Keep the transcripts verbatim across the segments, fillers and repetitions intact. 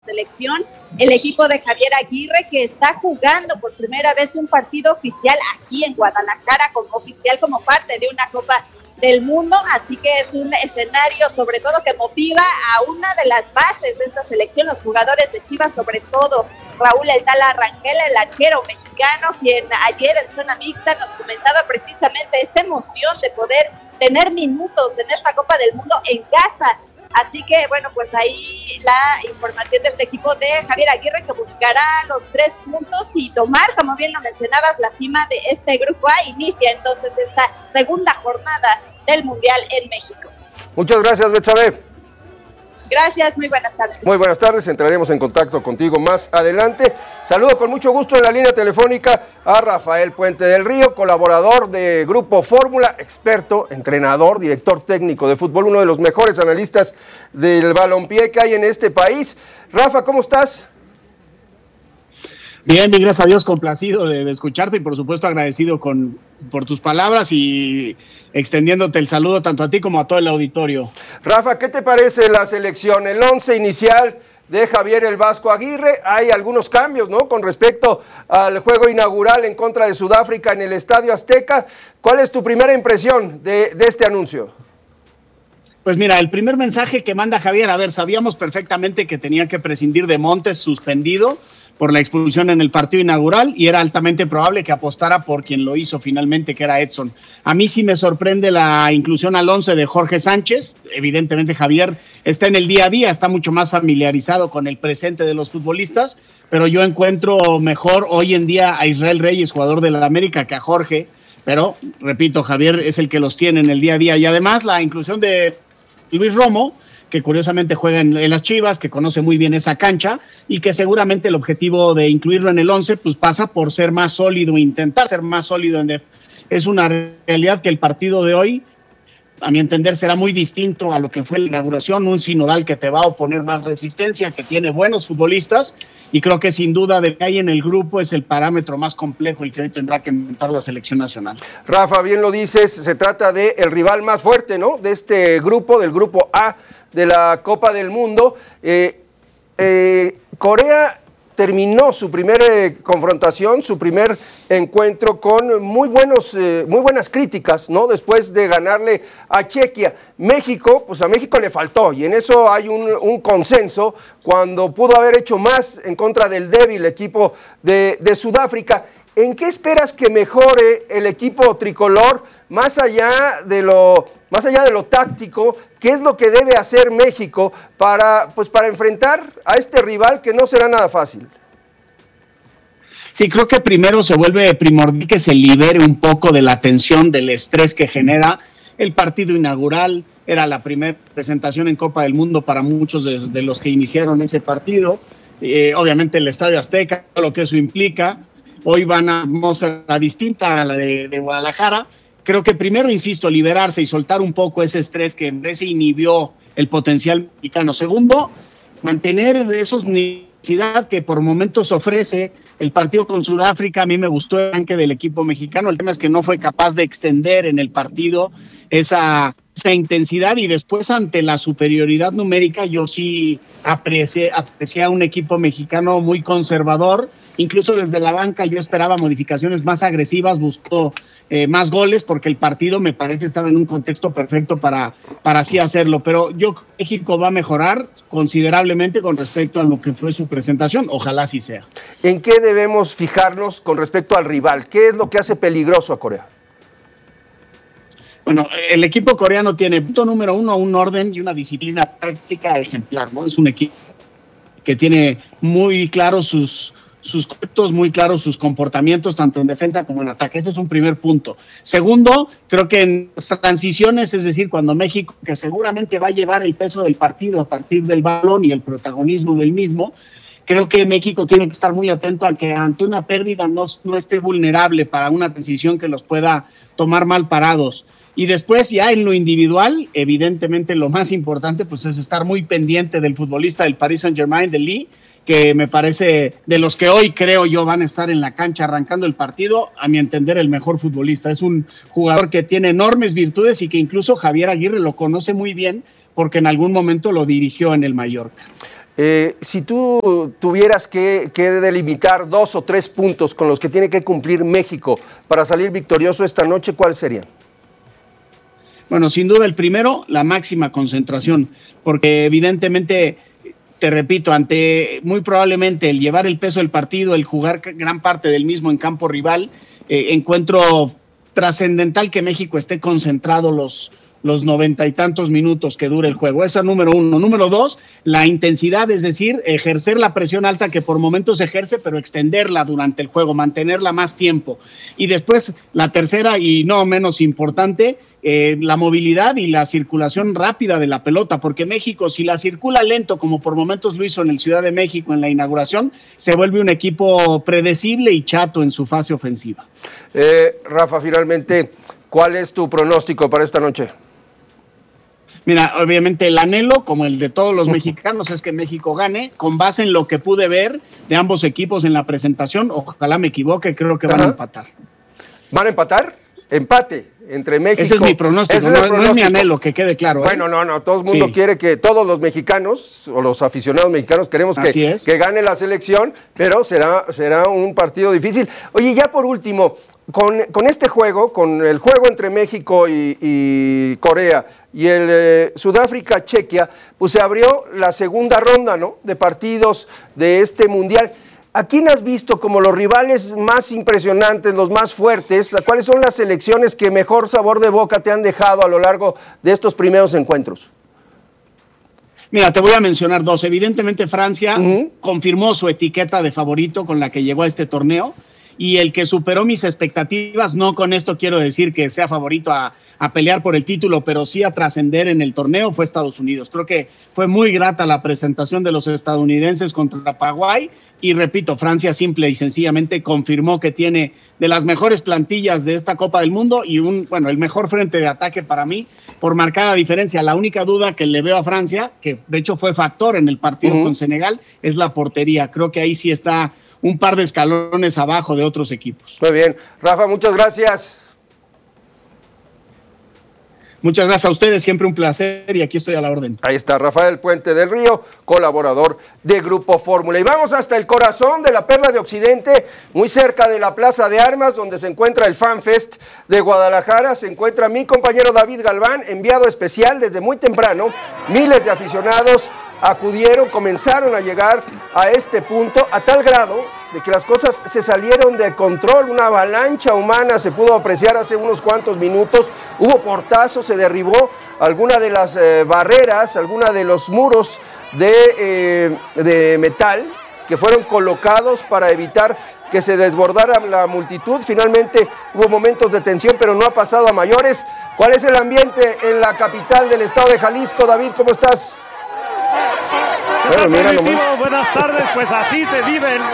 selección, el equipo de Javier Aguirre, que está jugando por primera vez un partido oficial aquí en Guadalajara, como oficial, como parte de una Copa del Mundo, así que es un escenario sobre todo que motiva a una de las bases de esta selección, los jugadores de Chivas, sobre todo Raúl El Tala Rangel, el arquero mexicano, quien ayer en zona mixta nos comentaba precisamente esta emoción de poder tener minutos en esta Copa del Mundo en casa. Así que, bueno, pues ahí la información de este equipo de Javier Aguirre, que buscará los tres puntos y tomar, como bien lo mencionabas, la cima de este grupo A. Inicia entonces esta segunda jornada del Mundial en México. Muchas gracias, Betsabe. Gracias, muy buenas tardes. Muy buenas tardes, entraremos en contacto contigo más adelante. Saludo con mucho gusto en la línea telefónica a Rafael Puente del Río, colaborador de Grupo Fórmula, experto, entrenador, director técnico de fútbol, uno de los mejores analistas del balompié que hay en este país. Rafa, ¿cómo estás? Bien, y gracias a Dios, complacido de, de escucharte y por supuesto agradecido con, por tus palabras y extendiéndote el saludo tanto a ti como a todo el auditorio. Rafa, ¿qué te parece la selección? El once inicial de Javier el Vasco Aguirre, hay algunos cambios, ¿no? Con respecto al juego inaugural en contra de Sudáfrica en el Estadio Azteca. ¿Cuál es tu primera impresión de, de este anuncio? Pues mira, el primer mensaje que manda Javier, a ver, sabíamos perfectamente que tenía que prescindir de Montes, suspendido por la expulsión en el partido inaugural, y era altamente probable que apostara por quien lo hizo finalmente, que era Edson. A mí sí me sorprende la inclusión al once de Jorge Sánchez. Evidentemente Javier está en el día a día, está mucho más familiarizado con el presente de los futbolistas, pero yo encuentro mejor hoy en día a Israel Reyes, jugador de la América, que a Jorge, pero repito, Javier es el que los tiene en el día a día, y además la inclusión de Luis Romo, que curiosamente juega en, en las Chivas, que conoce muy bien esa cancha y que seguramente el objetivo de incluirlo en el once pues pasa por ser más sólido, intentar ser más sólido. En def- es una realidad que el partido de hoy, a mi entender, será muy distinto a lo que fue la inauguración, un sinodal que te va a oponer más resistencia, que tiene buenos futbolistas, y creo que sin duda de que hay en el grupo es el parámetro más complejo y que hoy tendrá que inventar la selección nacional. Rafa, bien lo dices, se trata de el rival más fuerte, ¿no? De este grupo, del grupo A de la Copa del Mundo. Eh, eh, Corea terminó su primera eh, confrontación, su primer encuentro con muy, buenos, eh, muy buenas críticas, ¿no? Después de ganarle a Chequia. México, pues a México le faltó, y en eso hay un, un consenso, cuando pudo haber hecho más en contra del débil equipo de, de Sudáfrica. ¿En qué esperas que mejore el equipo tricolor, más allá de lo, más allá de lo táctico? ¿Qué es lo que debe hacer México para, pues, para enfrentar a este rival que no será nada fácil? Sí, creo que primero se vuelve primordial que se libere un poco de la tensión, del estrés que genera el partido inaugural. Era la primera presentación en Copa del Mundo para muchos de, de los que iniciaron ese partido. Eh, obviamente el Estadio Azteca, lo que eso implica. Hoy van a mostrar distinta a la de, de Guadalajara. Creo que primero, insisto, liberarse y soltar un poco ese estrés que se inhibió el potencial mexicano. Segundo, mantener esos necesidad que por momentos ofrece el partido con Sudáfrica. A mí me gustó el arranque del equipo mexicano. El tema es que no fue capaz de extender en el partido esa, esa intensidad, y después ante la superioridad numérica yo sí aprecié, aprecié a un equipo mexicano muy conservador. Incluso desde la banca yo esperaba modificaciones más agresivas, buscó eh, más goles, porque el partido me parece estaba en un contexto perfecto para, para así hacerlo. Pero yo creo que México va a mejorar considerablemente con respecto a lo que fue su presentación. Ojalá así sea. ¿En qué debemos fijarnos con respecto al rival? ¿Qué es lo que hace peligroso a Corea? Bueno, el equipo coreano tiene, punto número uno, un orden y una disciplina táctica ejemplar, ¿no? Es un equipo que tiene muy claros sus... sus conceptos, muy claros sus comportamientos, tanto en defensa como en ataque. Ese es un primer punto. Segundo, creo que en las transiciones, es decir, cuando México, que seguramente va a llevar el peso del partido a partir del balón y el protagonismo del mismo, creo que México tiene que estar muy atento a que ante una pérdida no, no esté vulnerable para una transición que los pueda tomar mal parados. Y después, ya en lo individual, evidentemente lo más importante pues es estar muy pendiente del futbolista del Paris Saint-Germain, de Lee, que me parece, de los que hoy creo yo van a estar en la cancha arrancando el partido, a mi entender el mejor futbolista. Es un jugador que tiene enormes virtudes y que incluso Javier Aguirre lo conoce muy bien, porque en algún momento lo dirigió en el Mallorca. Eh, si tú tuvieras que, que delimitar dos o tres puntos con los que tiene que cumplir México para salir victorioso esta noche, ¿cuáles serían? Bueno, sin duda el primero, la máxima concentración, porque evidentemente, te repito, ante muy probablemente el llevar el peso del partido, el jugar gran parte del mismo en campo rival, eh, encuentro trascendental que México esté concentrado los los noventa y tantos minutos que dure el juego. Esa número uno. Número dos, la intensidad, es decir, ejercer la presión alta que por momentos se ejerce, pero extenderla durante el juego, mantenerla más tiempo. Y después, la tercera y no menos importante, eh, la movilidad y la circulación rápida de la pelota, porque México, si la circula lento, como por momentos lo hizo en el Ciudad de México en la inauguración, se vuelve un equipo predecible y chato en su fase ofensiva. Eh, Rafa, finalmente, ¿cuál es tu pronóstico para esta noche? Mira, obviamente el anhelo, como el de todos los mexicanos, es que México gane, con base en lo que pude ver de ambos equipos en la presentación. Ojalá me equivoque, creo que van Ajá. a empatar. ¿Van a empatar? Empate entre México. Ese es mi pronóstico, es no, pronóstico. no es mi anhelo, que quede claro. ¿eh? Bueno, no, no, todo el mundo sí. quiere que todos los mexicanos, o los aficionados mexicanos, queremos que, que gane la selección, pero será, será un partido difícil. Oye, ya por último, con, con este juego, con el juego entre México y, y Corea y el eh, Sudáfrica-Chequia, pues se abrió la segunda ronda, ¿no?, de partidos de este Mundial. ¿A quién has visto como los rivales más impresionantes, los más fuertes? ¿Cuáles son las selecciones que mejor sabor de boca te han dejado a lo largo de estos primeros encuentros? Mira, te voy a mencionar dos. Evidentemente Francia uh-huh. confirmó su etiqueta de favorito con la que llegó a este torneo, y el que superó mis expectativas, no con esto quiero decir que sea favorito a, a pelear por el título, pero sí a trascender en el torneo, fue Estados Unidos. Creo que fue muy grata la presentación de los estadounidenses contra Paraguay, y repito, Francia simple y sencillamente confirmó que tiene de las mejores plantillas de esta Copa del Mundo y un, bueno, el mejor frente de ataque para mí, por marcada diferencia. La única duda que le veo a Francia, que de hecho fue factor en el partido uh-huh. con Senegal, es la portería. Creo que ahí sí está un par de escalones abajo de otros equipos. Muy bien. Rafa, muchas gracias. Muchas gracias a ustedes, siempre un placer y aquí estoy a la orden. Ahí está Rafael Puente del Río, colaborador de Grupo Fórmula. Y vamos hasta el corazón de la Perla de Occidente, muy cerca de la Plaza de Armas, donde se encuentra el Fan Fest de Guadalajara. Se encuentra mi compañero David Galván, enviado especial desde muy temprano. Miles de aficionados acudieron, comenzaron a llegar a este punto, a tal grado de que las cosas se salieron de control. Una avalancha humana se pudo apreciar hace unos cuantos minutos, hubo portazos, se derribó alguna de las eh, barreras, alguna de los muros de, eh, de metal que fueron colocados para evitar que se desbordara la multitud. Finalmente hubo momentos de tensión, pero no ha pasado a mayores. ¿Cuál es el ambiente en la capital del estado de Jalisco? David, ¿cómo estás? ¿Qué tal, bueno, mira, buenas tardes, pues así se vive en,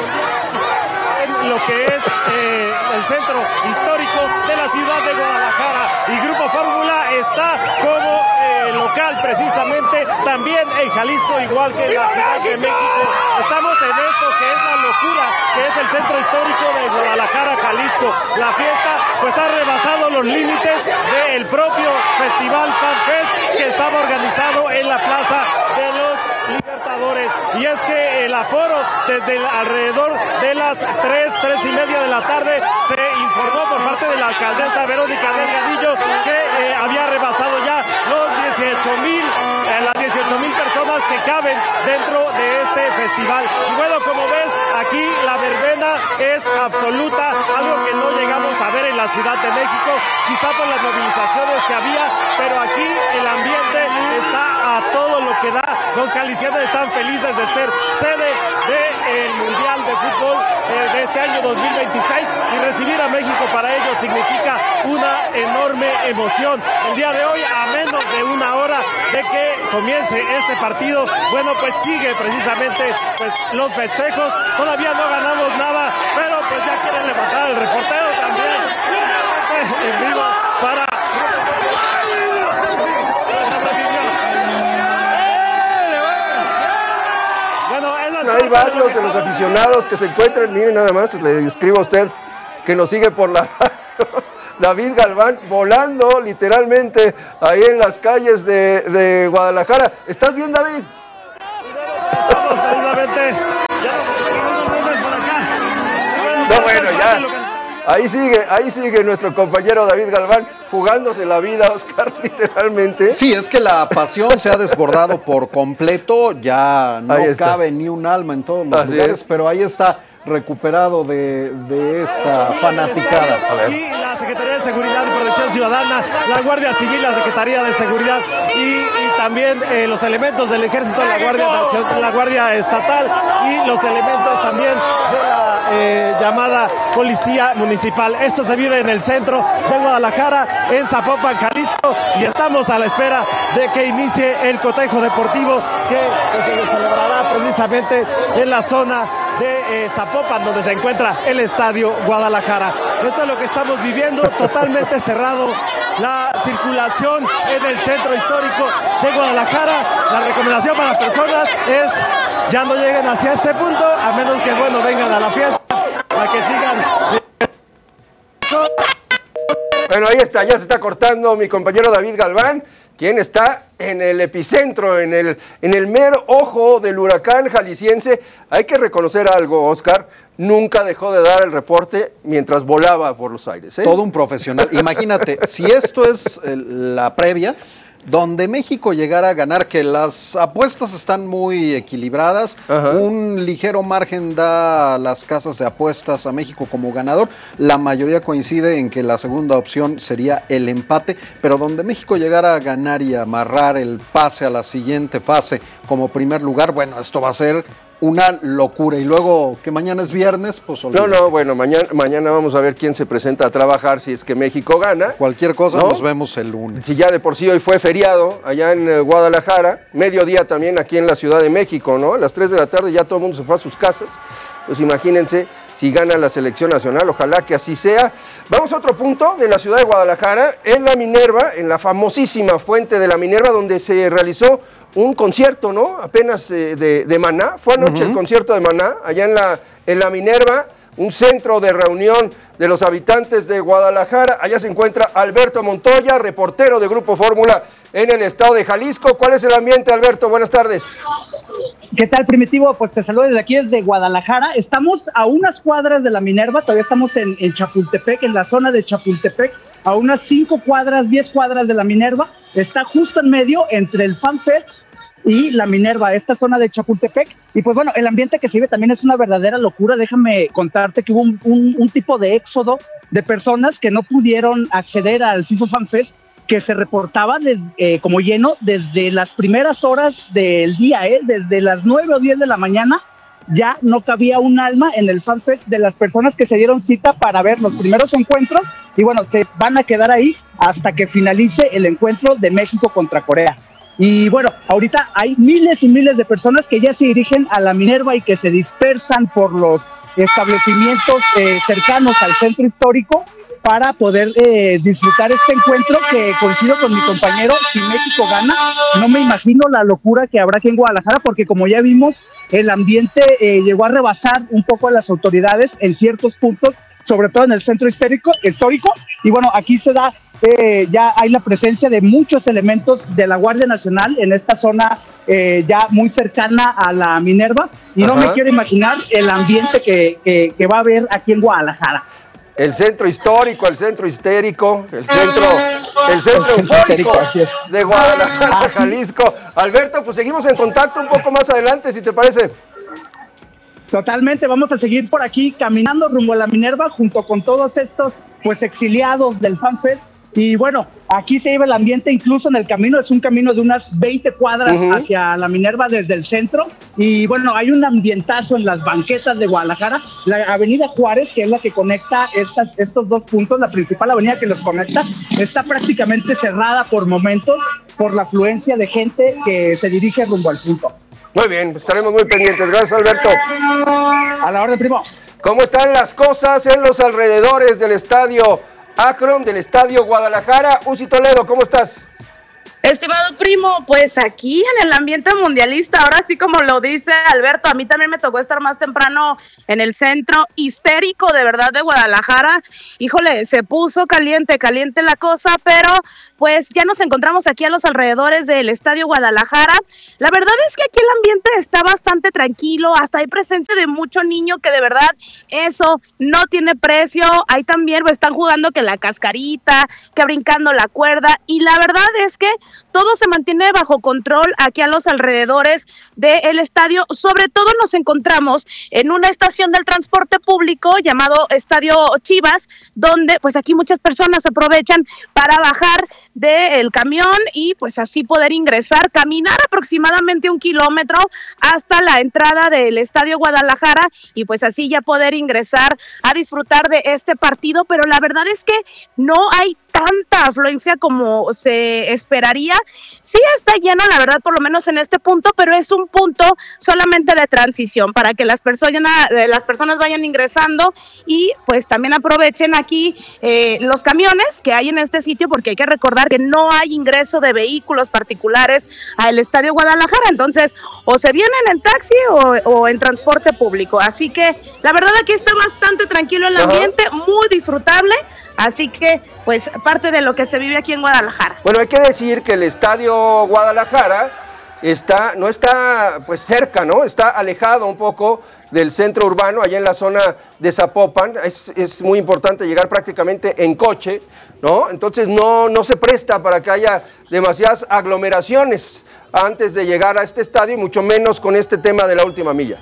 en lo que es eh, el centro histórico de la ciudad de Guadalajara, y Grupo Fórmula está como eh, local precisamente también en Jalisco, igual que en la Ciudad de México. Estamos en esto que es la locura, que es el centro histórico de Guadalajara, Jalisco. La fiesta pues ha rebasado los límites del propio Festival Fan Fest que estaba organizado en la Plaza de los Libertadores, y es que el aforo desde el, alrededor de las tres, tres y media de la tarde se informó por parte de la alcaldesa Verónica Delgadillo que eh, había rebasado ya los dieciocho mil, eh, las dieciocho mil personas que caben dentro de este festival. Y bueno, como ves, aquí la verbena es absoluta, algo que no llegamos a ver en la Ciudad de México, quizá por las movilizaciones que había, pero aquí el ambiente está a todo lo que da. Los jaliscienses están felices de ser sede del Mundial de Fútbol eh, de este año dos mil veintiséis, y recibir a México para ellos significa una enorme emoción. El día de hoy, a menos de una hora de que comience este partido, bueno, pues sigue precisamente pues los festejos. Todavía no ganamos nada, pero pues ya quieren levantar el reportero también en vivo para... Hay varios de los aficionados que se encuentran, miren nada más, le escribo a usted que nos sigue por la David Galván, volando literalmente ahí en las calles de, de Guadalajara. ¿Estás bien, David? Estamos Ahí sigue, ahí sigue nuestro compañero David Galván jugándose la vida, Oscar, literalmente. Sí, es que la pasión se ha desbordado por completo, ya no cabe ni un alma en todos los Así lugares, es. pero ahí está recuperado de, de esta fanaticada. A ver. Y la Secretaría de Seguridad y Protección Ciudadana, la Guardia Civil, la Secretaría de Seguridad y, y también eh, los elementos del Ejército, la Guardia Nacional, la Guardia Estatal y los elementos también de la eh, llamada Policía Municipal. Esto se vive en el centro de Guadalajara, en Zapopan, Jalisco, y estamos a la espera de que inicie el cotejo deportivo que, que se celebrará precisamente en la zona de eh, Zapopan, donde se encuentra el Estadio Guadalajara. Esto es lo que estamos viviendo, totalmente cerrado la circulación en el centro histórico de Guadalajara. La recomendación para las personas es ya no lleguen hacia este punto, a menos que, bueno, vengan a la fiesta, para que sigan. Bueno, ahí está, ya se está cortando mi compañero David Galván, quien está en el epicentro, en el, en el mero ojo del huracán jalisciense. Hay que reconocer algo, Oscar, nunca dejó de dar el reporte mientras volaba por los aires, ¿eh? Todo un profesional. Imagínate, si esto es eh, la previa, donde México llegara a ganar, que las apuestas están muy equilibradas, Ajá. un ligero margen da a las casas de apuestas a México como ganador, la mayoría coincide en que la segunda opción sería el empate, pero donde México llegara a ganar y amarrar el pase a la siguiente fase como primer lugar, bueno, esto va a ser una locura. Y luego que mañana es viernes, pues olvídate. No, no, bueno, mañana, mañana vamos a ver quién se presenta a trabajar si es que México gana. Cualquier cosa, ¿no? Nos vemos el lunes. Si ya de por sí hoy fue feriado allá en eh, Guadalajara, mediodía también aquí en la Ciudad de México, ¿no? A las tres de la tarde ya todo el mundo se fue a sus casas. Pues imagínense si gana la selección nacional, ojalá que así sea. Vamos a otro punto de la ciudad de Guadalajara, en la Minerva, en la famosísima fuente de la Minerva, donde se realizó un concierto, ¿no? Apenas eh, de, de Maná, fue anoche uh-huh. el concierto de Maná, allá en la, en la Minerva, un centro de reunión de los habitantes de Guadalajara. Allá se encuentra Alberto Montoya, reportero de Grupo Fórmula en el estado de Jalisco. ¿Cuál es el ambiente, Alberto? Buenas tardes. ¿Qué tal, Primitivo? Pues te saludo desde aquí, desde Guadalajara. Estamos a unas cuadras de la Minerva, todavía estamos en, en Chapultepec, en la zona de Chapultepec, a unas cinco cuadras, diez cuadras de la Minerva. Está justo en medio entre el FanFest y la Minerva, esta zona de Chapultepec. Y pues bueno, el ambiente que se vive también es una verdadera locura. Déjame contarte que hubo un, un, un tipo de éxodo de personas que no pudieron acceder al FIFA Fan Fest, que se reportaba de, eh, como lleno desde las primeras horas del día, ¿eh? Desde las nueve o diez de la mañana. Ya no cabía un alma en el Fan Fest de las personas que se dieron cita para ver los primeros encuentros, y bueno, se van a quedar ahí hasta que finalice el encuentro de México contra Corea. Y bueno, ahorita hay miles y miles de personas que ya se dirigen a la Minerva y que se dispersan por los establecimientos eh, cercanos al centro histórico para poder eh, disfrutar este encuentro, que coincido con mi compañero, si México gana, no me imagino la locura que habrá aquí en Guadalajara, porque como ya vimos, el ambiente eh, llegó a rebasar un poco a las autoridades en ciertos puntos, sobre todo en el centro histórico, histórico y bueno, aquí se da, eh, ya hay la presencia de muchos elementos de la Guardia Nacional en esta zona eh, ya muy cercana a la Minerva, y Ajá. no me quiero imaginar el ambiente que, que, que va a haber aquí en Guadalajara. El centro histórico, el centro histérico, el centro, el centro eufórico de Guadalajara, Jalisco. Alberto, pues seguimos en contacto un poco más adelante, si te parece. Totalmente, vamos a seguir por aquí caminando rumbo a la Minerva junto con todos estos pues exiliados del Fan Fest. Y bueno, aquí se lleva el ambiente incluso en el camino, es un camino de unas veinte cuadras uh-huh. hacia la Minerva desde el centro. Y bueno, hay un ambientazo en las banquetas de Guadalajara. La avenida Juárez, que es la que conecta estas, estos dos puntos, la principal avenida que los conecta, está prácticamente cerrada por momentos por la afluencia de gente que se dirige rumbo al punto. Muy bien, estaremos muy pendientes. Gracias, Alberto. A la orden, primo. ¿Cómo están las cosas en los alrededores del estadio Akron, del estadio Guadalajara? Uzi Toledo, ¿cómo estás? Estimado primo, pues aquí en el ambiente mundialista, ahora sí como lo dice Alberto, a mí también me tocó estar más temprano en el centro histérico de verdad de Guadalajara. Híjole, se puso caliente, caliente la cosa, pero pues ya nos encontramos aquí a los alrededores del Estadio Guadalajara. La verdad es que aquí el ambiente está bastante tranquilo, hasta hay presencia de mucho niño que de verdad eso no tiene precio. Ahí también pues, están jugando que la cascarita, que brincando la cuerda, y la verdad es que todo se mantiene bajo control aquí a los alrededores del estadio. Sobre todo nos encontramos en una estación del transporte público llamado Estadio Chivas, donde pues aquí muchas personas aprovechan para bajar del camión y pues así poder ingresar, caminar aproximadamente un kilómetro hasta la entrada del Estadio Guadalajara y pues así ya poder ingresar a disfrutar de este partido, pero la verdad es que no hay tanta afluencia como se esperaría. Sí está lleno, la verdad, por lo menos en este punto, pero es un punto solamente de transición para que las personas, las personas vayan ingresando y pues también aprovechen aquí eh, los camiones que hay en este sitio, porque hay que recordar que no hay ingreso de vehículos particulares al Estadio Guadalajara, entonces o se vienen en taxi o, o en transporte público, así que la verdad aquí está bastante tranquilo el ambiente, muy disfrutable. Así que, pues, parte de lo que se vive aquí en Guadalajara. Bueno, hay que decir que el Estadio Guadalajara está, no está, pues, cerca, ¿no? Está alejado un poco del centro urbano, allá en la zona de Zapopan. Es, es muy importante llegar prácticamente en coche, ¿no? Entonces, no, no se presta para que haya demasiadas aglomeraciones antes de llegar a este estadio, y mucho menos con este tema de la última milla.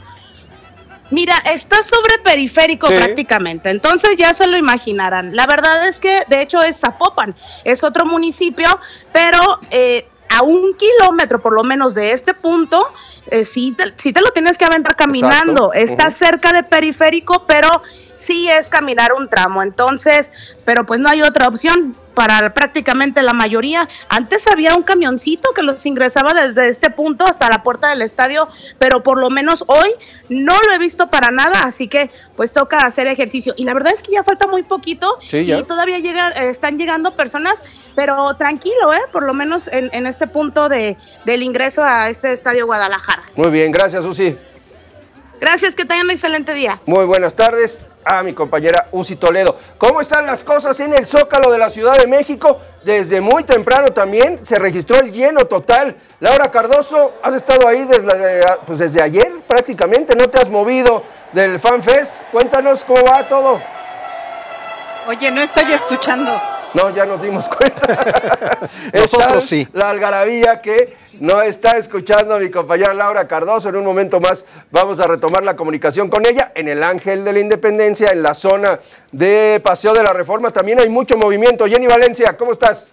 Mira, está sobre periférico sí. prácticamente, entonces ya se lo imaginarán. La verdad es que, de hecho, es Zapopan, es otro municipio, pero eh, a un kilómetro por lo menos de este punto, eh, sí, sí te lo tienes que aventar caminando. Exacto. Está uh-huh. cerca de periférico, pero sí es caminar un tramo, entonces, pero pues no hay otra opción para prácticamente la mayoría. Antes había un camioncito que los ingresaba desde este punto hasta la puerta del estadio, pero por lo menos hoy no lo he visto para nada, así que pues toca hacer ejercicio. Y la verdad es que ya falta muy poquito sí, y todavía llega, están llegando personas, pero tranquilo, ¿eh? Por lo menos en, en este punto de, del ingreso a este Estadio Guadalajara. Muy bien, gracias, Susi. Gracias, que tengan un excelente día. Muy buenas tardes a mi compañera Uzi Toledo. ¿Cómo están las cosas en el Zócalo de la Ciudad de México? Desde muy temprano también se registró el lleno total. Laura Cardoso, has estado ahí desde, pues desde ayer prácticamente, no te has movido del Fan Fest. Cuéntanos cómo va todo. Oye, no estoy escuchando. No, ya nos dimos cuenta. Nosotros sí. La algarabía que no está escuchando a mi compañera Laura Cardoso. En un momento más vamos a retomar la comunicación con ella en el Ángel de la Independencia, en la zona de Paseo de la Reforma. También hay mucho movimiento. Jenny Valencia, ¿cómo estás?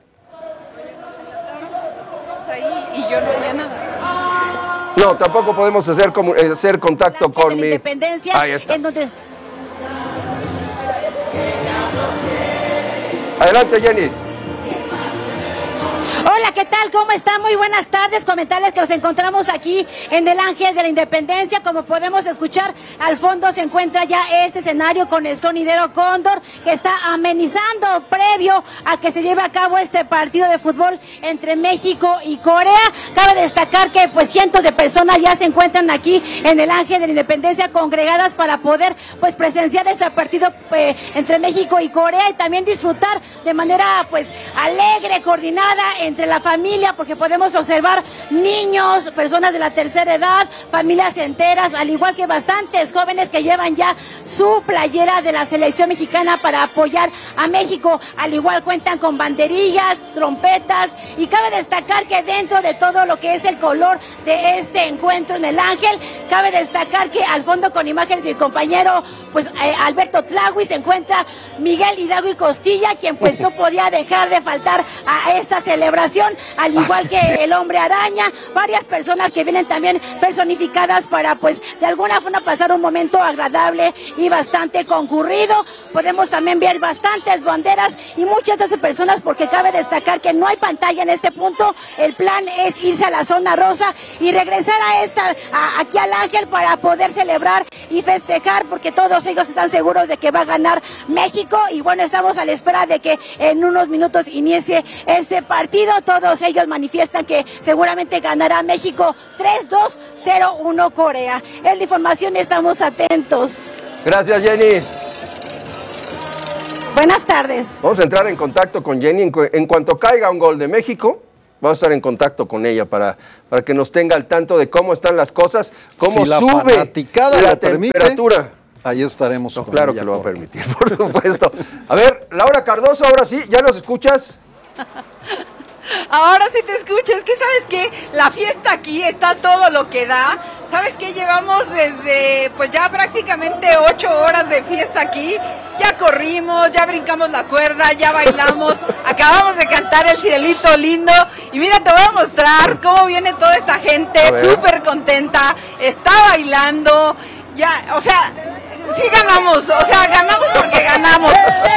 Ahí y yo no veía nada. No, tampoco podemos hacer, hacer contacto con mi... Independencia. Ahí estás. En donde... Adelante, Jenny. Hola, ¿qué tal? ¿Cómo están? Muy buenas tardes. Comentarles que nos encontramos aquí en el Ángel de la Independencia. Como podemos escuchar, al fondo se encuentra ya este escenario con el sonidero Cóndor, que está amenizando previo a que se lleve a cabo este partido de fútbol entre México y Corea. Cabe destacar que pues cientos de personas ya se encuentran aquí en el Ángel de la Independencia congregadas para poder pues presenciar este partido eh, entre México y Corea y también disfrutar de manera pues alegre, coordinada entre la familia, porque podemos observar niños, personas de la tercera edad, familias enteras, al igual que bastantes jóvenes que llevan ya su playera de la selección mexicana para apoyar a México. Al igual cuentan con banderillas, trompetas, y cabe destacar que dentro de todo lo que es el color de este encuentro en el Ángel, cabe destacar que al fondo, con imágenes de mi compañero pues eh, Alberto Tlahui, se encuentra Miguel Hidalgo y Costilla, quien pues no podía dejar de faltar a esta celebración, al igual que el Hombre Araña, varias personas que vienen también personificadas para pues de alguna forma pasar un momento agradable y bastante concurrido. Podemos también ver bastantes banderas y muchas de esas personas, porque cabe destacar que no hay pantalla en este punto. El plan es irse a la zona rosa y regresar a esta a, aquí al Ángel para poder celebrar y festejar, porque todos ellos están seguros de que va a ganar México. Y bueno, estamos a la espera de que en unos minutos inicie este partido. todos ellos manifiestan que seguramente ganará México tres dos cero uno Corea. Es la información y estamos atentos. Gracias, Jenny. Buenas tardes. Vamos a entrar en contacto con Jenny. En, cu en cuanto caiga un gol de México, vamos a estar en contacto con ella para, para que nos tenga al tanto de cómo están las cosas, cómo si la sube fanaticada la lo permite, temperatura. Ahí estaremos. No, con claro ella, que lo va a por... permitir, por supuesto. A ver, Laura Cardoso, ahora sí, ¿ya nos escuchas? Ahora sí te escucho, es que sabes que la fiesta aquí está todo lo que da. Sabes que llevamos desde pues ya prácticamente ocho horas de fiesta aquí. Ya corrimos, ya brincamos la cuerda, ya bailamos, acabamos de cantar El Cielito Lindo. Y mira, te voy a mostrar cómo viene toda esta gente, súper contenta, está bailando. Ya, o sea, sí ganamos, o sea, ganamos porque ganamos.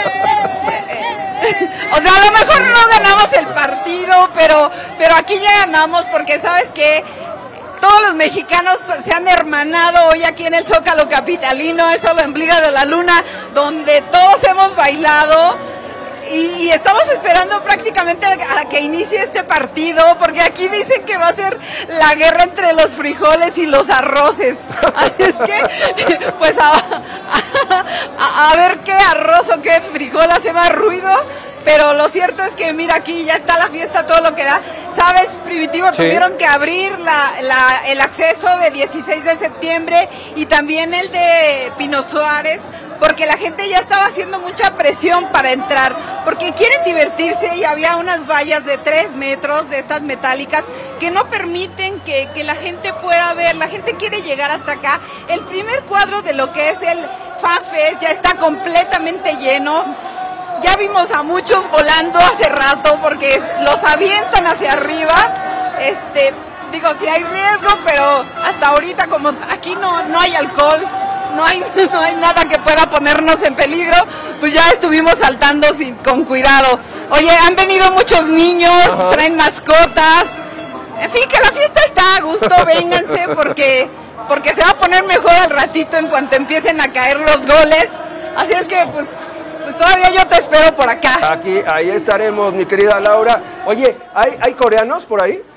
O sea, a lo mejor no ganamos el partido, pero, pero aquí ya ganamos porque sabes que todos los mexicanos se han hermanado hoy aquí en el Zócalo capitalino, eso lo Ombliga de la Luna, donde todos hemos bailado y, y estamos esperando prácticamente a que inicie este partido, porque aquí dicen que va a ser la guerra entre los frijoles y los arroces. Así es que, pues a, a, a ver qué arroz o qué frijol hace más ruido. Pero lo cierto es que, mira, aquí ya está la fiesta, todo lo que da. ¿Sabes, Primitivo? Sí. Tuvieron que abrir la, la, el acceso de dieciséis de septiembre y también el de Pino Suárez, porque la gente ya estaba haciendo mucha presión para entrar, porque quieren divertirse y había unas vallas de tres metros de estas metálicas que no permiten que, que la gente pueda ver. La gente quiere llegar hasta acá. El primer cuadro de lo que es el FanFest ya está completamente lleno. Ya vimos a muchos volando hace rato porque los avientan hacia arriba. Este, digo, sí hay riesgo, pero hasta ahorita como aquí no, no hay alcohol, no hay, no hay nada que pueda ponernos en peligro, pues ya estuvimos saltando sin, con cuidado. Oye, han venido muchos niños, ajá, traen mascotas. En fin, que la fiesta está a gusto, vénganse porque, porque se va a poner mejor al ratito en cuanto empiecen a caer los goles. Así es que, pues... Pues todavía yo te espero por acá. Aquí, ahí estaremos, mi querida Laura. Oye, ¿hay, hay coreanos por ahí?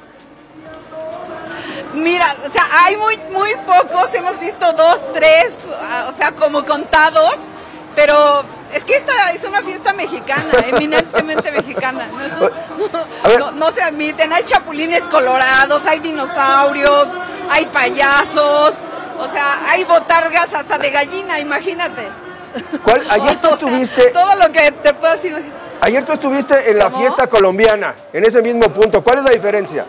Mira, o sea, hay muy, muy pocos, hemos visto dos, tres, o sea, como contados, pero es que esta es una fiesta mexicana, eminentemente mexicana. No, no, no se admiten, hay chapulines colorados, hay dinosaurios, hay payasos, o sea, hay botargas hasta de gallina, imagínate. ¿Cuál? Ayer tú estuviste... Todo lo que te puedas imaginar. Ayer tú estuviste en la ¿Cómo? fiesta colombiana, en ese mismo punto. ¿Cuál es la diferencia?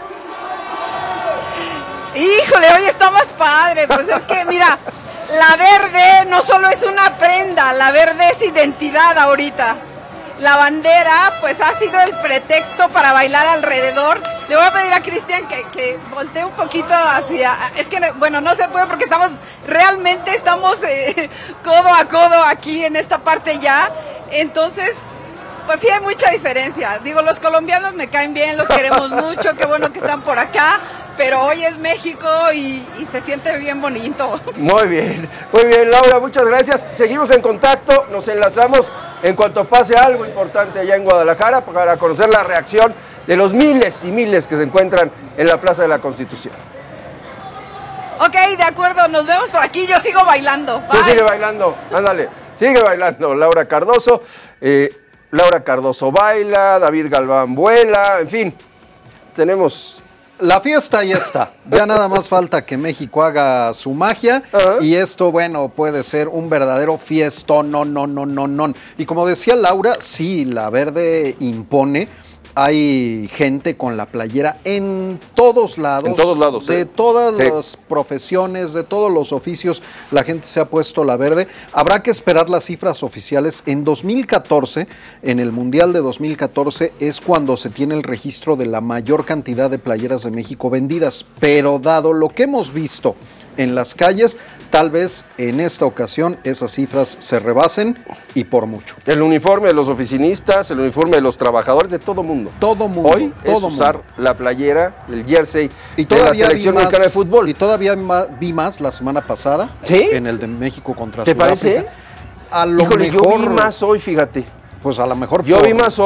Híjole, hoy está más padre. Pues es que, mira, la verde no solo es una prenda, la verde es identidad ahorita. La bandera, pues ha sido el pretexto para bailar alrededor. Le voy a pedir a Cristian que, que voltee un poquito hacia... Es que, bueno, no se puede porque estamos, realmente estamos eh, codo a codo aquí en esta parte ya. Entonces, pues sí hay mucha diferencia. Digo, los colombianos me caen bien, los queremos mucho, qué bueno que están por acá. Pero hoy es México y, y se siente bien bonito. Muy bien, muy bien, Laura, muchas gracias. Seguimos en contacto, nos enlazamos en cuanto pase algo importante allá en Guadalajara para conocer la reacción de los miles y miles que se encuentran en la Plaza de la Constitución. Ok, de acuerdo, nos vemos por aquí, yo sigo bailando. Tú sigue bailando, ándale, sigue bailando, Laura Cardoso. Eh, Laura Cardoso baila, David Galván vuela, en fin, tenemos... La fiesta ya está, ya nada más falta que México haga su magia. Uh-huh. Y esto, bueno, puede ser un verdadero fiestón, no, no, no, no, no. Y como decía Laura, sí, la verde impone. Hay gente con la playera en todos lados. En todos lados. De ¿eh? todas sí. las profesiones, de todos los oficios, la gente se ha puesto la verde. Habrá que esperar las cifras oficiales. En dos mil catorce, en el Mundial de dos mil catorce, es cuando se tiene el registro de la mayor cantidad de playeras de México vendidas. Pero dado lo que hemos visto en las calles, tal vez en esta ocasión esas cifras se rebasen y por mucho. El uniforme de los oficinistas, el uniforme de los trabajadores, de todo mundo. Todo mundo. Hoy todo es usar mundo. la playera, el jersey y de la selección más, mexicana de fútbol. Y todavía vi más la semana pasada, ¿sí? En el de México contra Sudáfrica. ¿Te parece? A lo Híjole, mejor, yo vi más hoy, fíjate. Pues a lo mejor. Yo por, vi más hoy.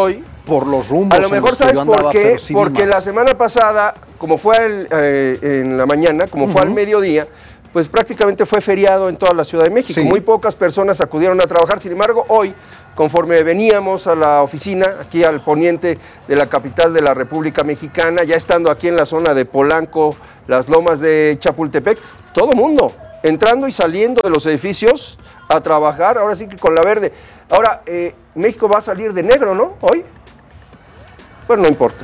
por los rumbos. A lo mejor, ¿sabes por qué? Sí, porque la semana pasada, como fue el, eh, en la mañana, como uh-huh. fue al mediodía, pues prácticamente fue feriado en toda la Ciudad de México. Sí. Muy pocas personas acudieron a trabajar. Sin embargo, hoy, conforme veníamos a la oficina, aquí al poniente de la capital de la República Mexicana, ya estando aquí en la zona de Polanco, las lomas de Chapultepec, todo mundo entrando y saliendo de los edificios a trabajar, ahora sí que con la verde. Ahora, eh, México va a salir de negro, ¿no? Hoy. Bueno, no importa.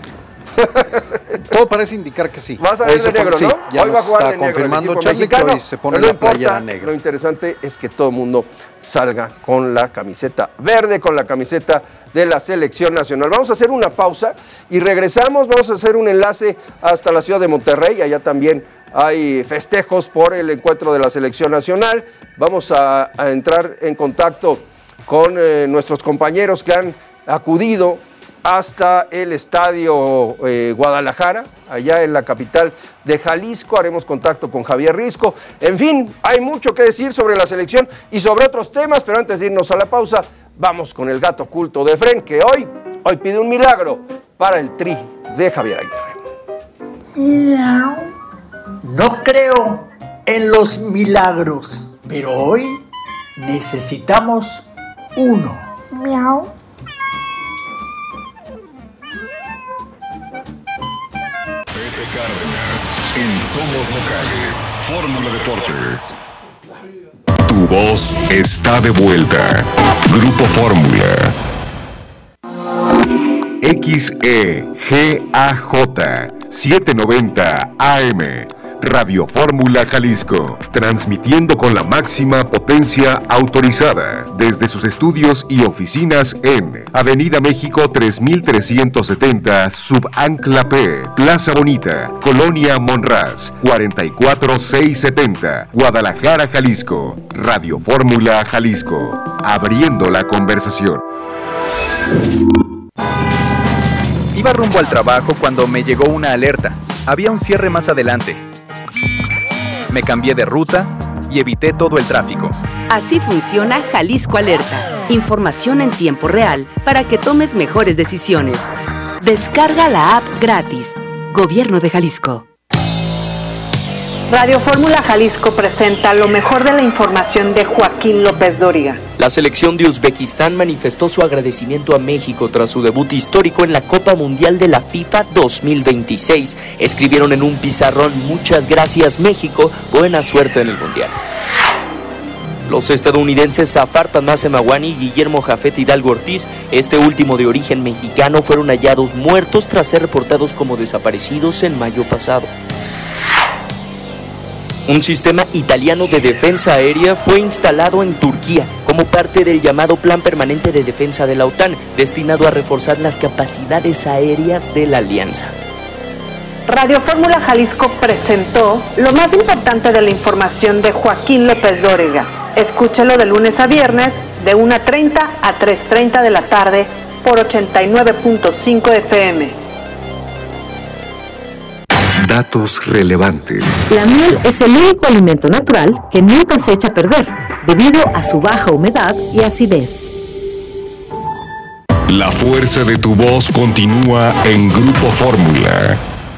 Todo parece indicar que sí. Va a salir de negro, pone, ¿no? Sí, ya hoy va a jugar está de negro confirmando el equipo Charlie mexicano, que hoy se pone no la importa, playera negra. Lo interesante es que todo el mundo salga con la camiseta verde, con la camiseta de la selección nacional. Vamos a hacer una pausa y regresamos. Vamos a hacer un enlace hasta la ciudad de Monterrey. Allá también hay festejos por el encuentro de la selección nacional. Vamos a, a entrar en contacto con eh, nuestros compañeros que han acudido hasta el estadio eh, Guadalajara, allá en la capital de Jalisco. Haremos contacto con Javier Risco. En fin, hay mucho que decir sobre la selección y sobre otros temas, pero antes de irnos a la pausa, vamos con el gato oculto de Efren, que hoy, hoy pide un milagro para el tri de Javier Aguirre. No creo en los milagros, pero hoy necesitamos uno. Miau. Pepe Cárdenas, en Somos Locales, Fórmula Deportes. Tu voz está de vuelta. Grupo Fórmula. X E G A J setecientos noventa A M. Radio Fórmula Jalisco, transmitiendo con la máxima potencia autorizada desde sus estudios y oficinas en Avenida México tres mil trescientos setenta, Subancla P, Plaza Bonita, Colonia Monraz, cuarenta y cuatro mil seiscientos setenta, Guadalajara, Jalisco. Radio Fórmula Jalisco, abriendo la conversación. Iba rumbo al trabajo cuando me llegó una alerta. Había un cierre más adelante. Me cambié de ruta y evité todo el tráfico. Así funciona Jalisco Alerta. Información en tiempo real para que tomes mejores decisiones. Descarga la app gratis. Gobierno de Jalisco. Radio Fórmula Jalisco presenta lo mejor de la información de Joaquín López Dóriga. La selección de Uzbekistán manifestó su agradecimiento a México tras su debut histórico en la Copa Mundial de la FIFA dos mil veintiséis. Escribieron en un pizarrón: muchas gracias México, buena suerte en el Mundial. Los estadounidenses Zafar Tanase Mawani y Guillermo Jafet Hidalgo Ortiz, este último de origen mexicano, fueron hallados muertos tras ser reportados como desaparecidos en mayo pasado. Un sistema italiano de defensa aérea fue instalado en Turquía como parte del llamado Plan Permanente de Defensa de la OTAN, destinado a reforzar las capacidades aéreas de la alianza. Radio Fórmula Jalisco presentó lo más importante de la información de Joaquín López Dóriga. Escúchalo de lunes a viernes de una treinta a tres treinta de la tarde por ochenta y nueve punto cinco F M. Datos relevantes. La miel es el único alimento natural que nunca se echa a perder, debido a su baja humedad y acidez. La fuerza de tu voz continúa en Grupo Fórmula.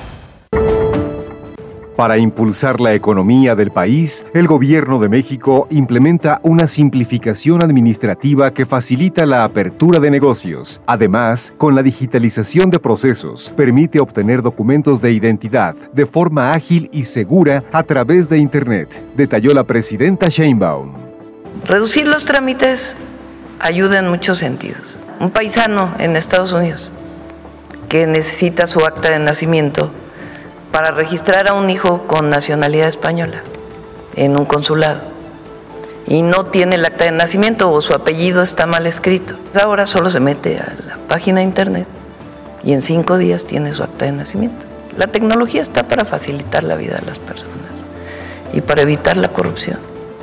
Para impulsar la economía del país, el Gobierno de México implementa una simplificación administrativa que facilita la apertura de negocios. Además, con la digitalización de procesos, permite obtener documentos de identidad de forma ágil y segura a través de Internet, detalló la presidenta Sheinbaum. Reducir los trámites ayuda en muchos sentidos. Un paisano en Estados Unidos que necesita su acta de nacimiento para registrar a un hijo con nacionalidad española en un consulado y no tiene el acta de nacimiento o su apellido está mal escrito. Ahora solo se mete a la página de internet y en cinco días tiene su acta de nacimiento. La tecnología está para facilitar la vida de las personas y para evitar la corrupción.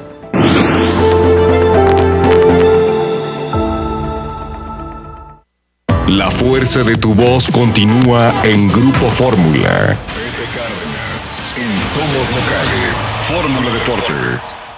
La fuerza de tu voz continúa en Grupo Fórmula. Pepe Cárdenas, en Somos Locales, Fórmula Deportes.